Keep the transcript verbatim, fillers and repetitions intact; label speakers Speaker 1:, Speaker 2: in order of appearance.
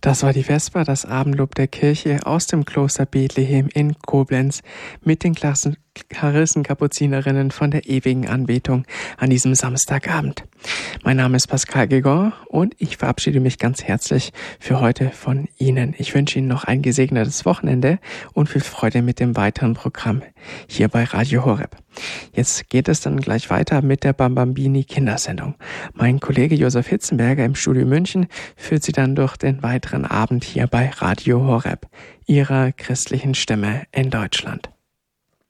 Speaker 1: Das war die Vesper, das Abendlob der Kirche aus dem Kloster Bethlehem in Koblenz mit den Klarissenkapuzinerinnen von der ewigen Anbetung an diesem Samstagabend. Mein Name ist Pascal Gegon und ich verabschiede mich ganz herzlich für heute von Ihnen. Ich wünsche Ihnen noch ein gesegnetes Wochenende und viel Freude mit dem weiteren Programm hier bei Radio Horeb. Jetzt geht es dann gleich weiter mit der Bambambini Kindersendung. Mein Kollege Josef Hitzenberger im Studio München führt Sie dann durch den weiteren Abend hier bei Radio Horeb, Ihrer christlichen Stimme in Deutschland.